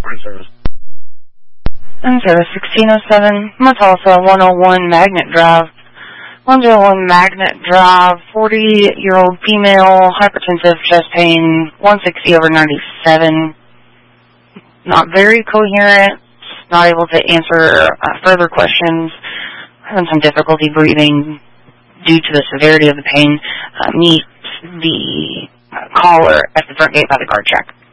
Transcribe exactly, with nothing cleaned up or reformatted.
Room service. Room service sixteen oh seven, Matulsa, one oh one Magnet Drive. one oh one Magnet Drive, forty-year-old female, hypertensive, chest pain, one sixty over ninety-seven. Not very coherent, not able to answer uh, further questions, having some difficulty breathing due to the severity of the pain. Uh, meet the uh, caller at the front gate by the guard shack.